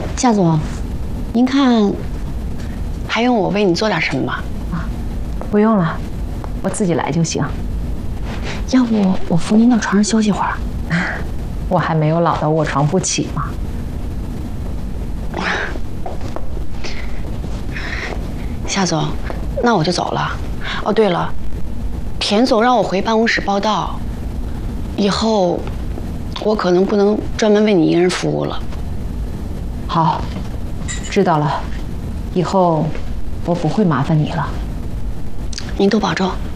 夏总，您看还用我为你做点什么吗？ 啊，不用了，我自己来就行。 要不我扶您到床上休息会儿？ 我还没有老到卧床不起嘛。 夏总，那我就走了。哦，对了，田总让我回办公室报到，以后我可能不能专门为你一个人服务了。 好，知道了，以后我不会麻烦你了。 您多保重。